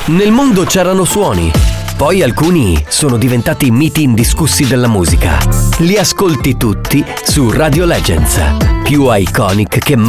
Nel mondo c'erano suoni, poi alcuni sono diventati miti indiscussi della musica. Li ascolti tutti su Radio Legends, più iconic che mai.